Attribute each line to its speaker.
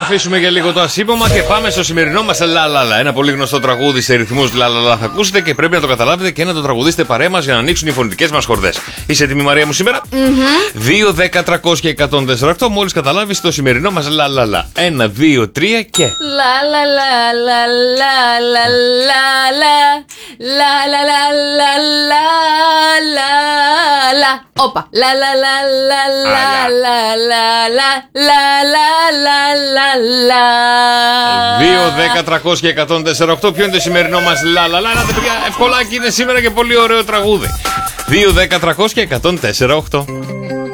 Speaker 1: αφήσουμε για λίγο το ασύμπομα και πάμε στο σημερινό μας λαλαλα. Ένα πολύ γνωστό τραγούδι σε ρυθμούς λαλαλα θα ακούσετε και πρέπει να το καταλάβετε και να το τραγουδήσετε παρέα μας για να ανοίξουν οι φωνητικές μας χορδές. Είσαι έτοιμη, Μαρία μου, σήμερα? 2, 10, 300 και 148. Μόλις καταλάβεις το σημερινό μας λαλαλα. 1, 2, 3 και.
Speaker 2: Όπα.
Speaker 1: 2, 10, 300 και 148. Ποιο είναι το σημερινό μας λαλαλα? Ελάτε, παιδιά, ευκολάκι είναι σήμερα και πολύ ωραίο τραγούδι. 2, 10, 300 και 148.